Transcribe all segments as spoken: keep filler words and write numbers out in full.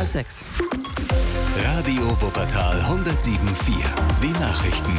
halb sechs. Radio Wuppertal hundertsieben Komma vier. Die Nachrichten.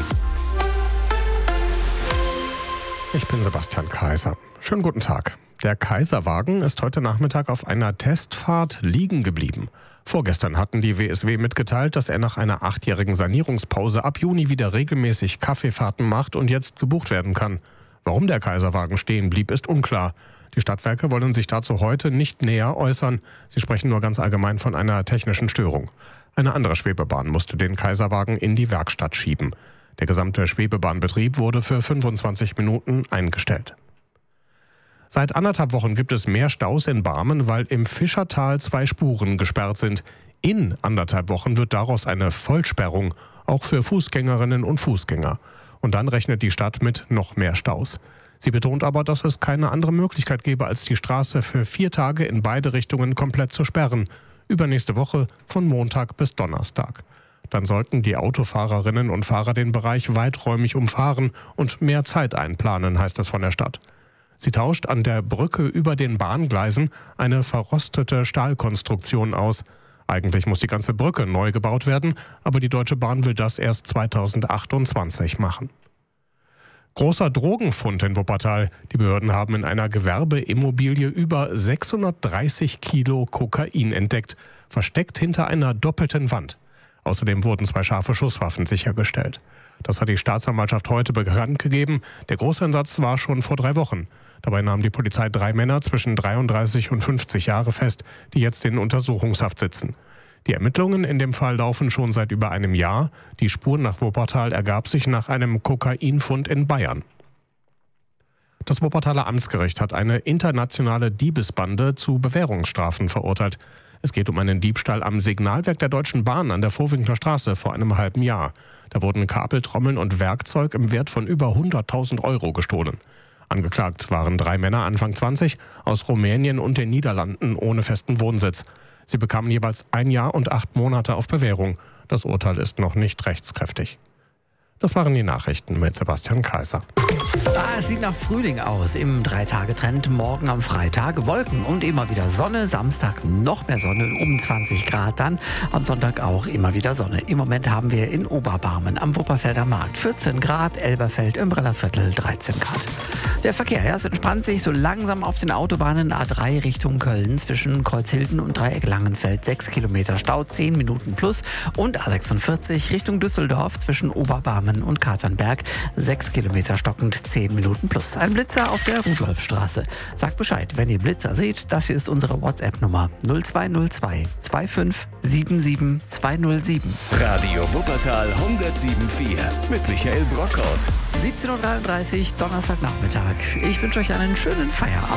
Ich bin Sebastian Kaiser. Schönen guten Tag. Der Kaiserwagen ist heute Nachmittag auf einer Testfahrt liegen geblieben. Vorgestern hatten die W S W mitgeteilt, dass er nach einer achtjährigen Sanierungspause ab Juni wieder regelmäßig Kaffeefahrten macht und jetzt gebucht werden kann. Warum der Kaiserwagen stehen blieb, ist unklar. Die Stadtwerke wollen sich dazu heute nicht näher äußern. Sie sprechen nur ganz allgemein von einer technischen Störung. Eine andere Schwebebahn musste den Kaiserwagen in die Werkstatt schieben. Der gesamte Schwebebahnbetrieb wurde für fünfundzwanzig Minuten eingestellt. Seit anderthalb Wochen gibt es mehr Staus in Barmen, weil im Fischertal zwei Spuren gesperrt sind. In anderthalb Wochen wird daraus eine Vollsperrung, auch für Fußgängerinnen und Fußgänger. Und dann rechnet die Stadt mit noch mehr Staus. Sie betont aber, dass es keine andere Möglichkeit gäbe, als die Straße für vier Tage in beide Richtungen komplett zu sperren. Übernächste Woche von Montag bis Donnerstag. Dann sollten die Autofahrerinnen und Fahrer den Bereich weiträumig umfahren und mehr Zeit einplanen, heißt es von der Stadt. Sie tauscht an der Brücke über den Bahngleisen eine verrostete Stahlkonstruktion aus. Eigentlich muss die ganze Brücke neu gebaut werden, aber die Deutsche Bahn will das erst zweitausendachtundzwanzig machen. Großer Drogenfund in Wuppertal. Die Behörden haben in einer Gewerbeimmobilie über sechshundertdreißig Kilo Kokain entdeckt, versteckt hinter einer doppelten Wand. Außerdem wurden zwei scharfe Schusswaffen sichergestellt. Das hat die Staatsanwaltschaft heute bekannt gegeben. Der Großeinsatz war schon vor drei Wochen. Dabei nahm die Polizei drei Männer zwischen dreiunddreißig und fünfzig Jahre fest, die jetzt in Untersuchungshaft sitzen. Die Ermittlungen in dem Fall laufen schon seit über einem Jahr. Die Spur nach Wuppertal ergab sich nach einem Kokainfund in Bayern. Das Wuppertaler Amtsgericht hat eine internationale Diebesbande zu Bewährungsstrafen verurteilt. Es geht um einen Diebstahl am Signalwerk der Deutschen Bahn an der Vorwinkler Straße vor einem halben Jahr. Da wurden Kabeltrommeln und Werkzeug im Wert von über hunderttausend Euro gestohlen. Angeklagt waren drei Männer Anfang zwanzig aus Rumänien und den Niederlanden ohne festen Wohnsitz. Sie bekamen jeweils ein Jahr und acht Monate auf Bewährung. Das Urteil ist noch nicht rechtskräftig. Das waren die Nachrichten mit Sebastian Kaiser. Ah, es sieht nach Frühling aus im Drei-Tage-Trend. Morgen am Freitag Wolken und immer wieder Sonne. Samstag noch mehr Sonne, um zwanzig Grad dann. Am Sonntag auch immer wieder Sonne. Im Moment haben wir in Oberbarmen am Wupperfelder Markt vierzehn Grad, Elberfeld im Brennerviertel dreizehn Grad. Der Verkehr, ja, es entspannt sich so langsam auf den Autobahnen A drei Richtung Köln zwischen Kreuzhilden und Dreieck-Langenfeld. sechs Kilometer Stau, zehn Minuten plus. Und A sechsundvierzig Richtung Düsseldorf zwischen Oberbarmen und Katernberg. sechs Kilometer stockend, zehn Minuten plus. Ein Blitzer auf der Rudolfstraße. Sagt Bescheid, wenn ihr Blitzer seht. Das hier ist unsere WhatsApp-Nummer null zwei null zwei zwei fünf sieben sieben zwei null sieben. Radio Wuppertal hundertsieben Komma vier mit Michael Brockhaut. siebzehn Uhr dreiunddreißig, Donnerstagnachmittag. Ich wünsche euch einen schönen Feierabend.